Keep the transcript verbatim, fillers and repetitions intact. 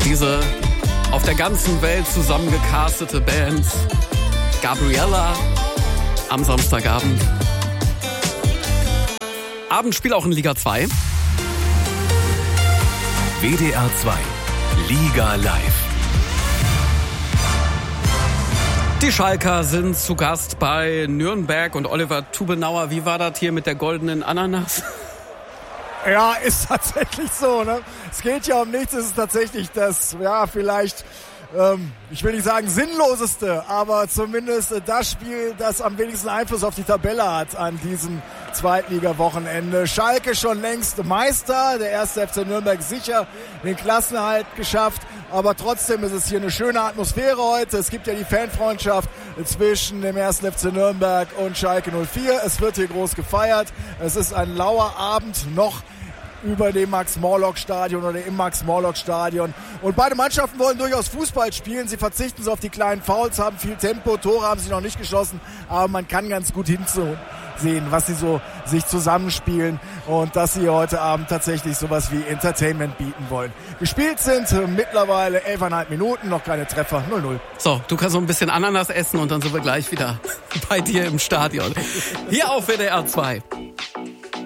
Diese auf der ganzen Welt zusammengecastete Band Gabriella am Samstagabend. Abendspiel auch in Liga zwei. W D R zwei Liga Live. Die Schalker sind zu Gast bei Nürnberg und Oliver Tubenauer. Wie war das hier mit der goldenen Ananas? Ja, ist tatsächlich so, ne? Es geht ja um nichts, es ist tatsächlich das, ja, vielleicht, ähm, ich will nicht sagen sinnloseste, aber zumindest das Spiel, das am wenigsten Einfluss auf die Tabelle hat an diesem Zweitliga-Wochenende. Schalke schon längst Meister, der erste F C Nürnberg sicher den Klassenerhalt geschafft, aber trotzdem ist es hier eine schöne Atmosphäre heute. Es gibt ja die Fanfreundschaft zwischen dem ersten F C Nürnberg und Schalke null vier. Es wird hier groß gefeiert. Es ist ein lauer Abend noch über dem Max-Morlock-Stadion oder im Max-Morlock-Stadion. Und beide Mannschaften wollen durchaus Fußball spielen. Sie verzichten so auf die kleinen Fouls, haben viel Tempo. Tore haben sie noch nicht geschossen, aber man kann ganz gut hinzusehen, was sie so sich zusammenspielen und dass sie heute Abend tatsächlich sowas wie Entertainment bieten wollen. Gespielt sind mittlerweile elfeinhalb Minuten, noch keine Treffer, null null. So, du kannst so ein bisschen Ananas essen und dann sind wir gleich wieder bei dir im Stadion. Hier auf W D R zwei.